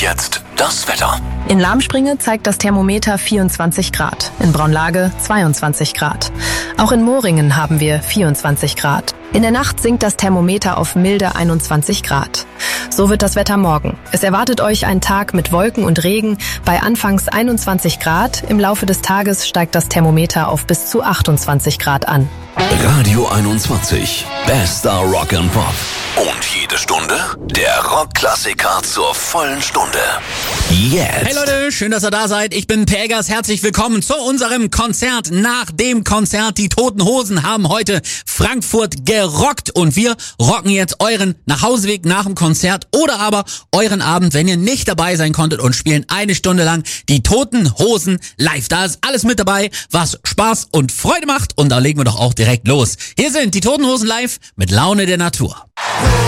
jetzt das Wetter. In Lahmspringe zeigt das Thermometer 24 Grad, in Braunlage 22 Grad. Auch in Moringen haben wir 24 Grad. In der Nacht sinkt das Thermometer auf milde 21 Grad. So wird das Wetter morgen. Es erwartet euch ein Tag mit Wolken und Regen bei anfangs 21 Grad. Im Laufe des Tages steigt das Thermometer auf bis zu 28 Grad an. Radio 21. Bester Rock and Pop. Und jede Stunde der Rockklassiker zur vollen Stunde. Jetzt. Hey Leute, schön, dass ihr da seid. Ich bin Pelgers. Herzlich willkommen zu unserem Konzert. Nach dem Konzert, die Toten Hosen haben heute Frankfurt gerockt und wir rocken jetzt euren Nachhauseweg nach dem Konzert oder aber euren Abend, wenn ihr nicht dabei sein konntet, und spielen eine Stunde lang die Toten Hosen live. Da ist alles mit dabei, was Spaß und Freude macht, und da legen wir doch auch direkt los. Hier sind die Toten Hosen live mit Laune der Natur.